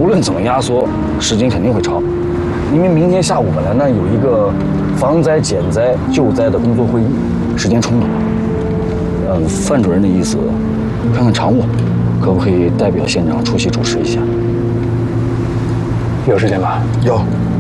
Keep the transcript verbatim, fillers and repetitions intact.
无论怎么压缩，时间肯定会超。因为明天下午本来呢有一个防灾、减灾、救灾的工作会议，时间冲突了。嗯，范主任的意思，看看常务可不可以代表县长出席主持一下？ 有时间吧？ 有。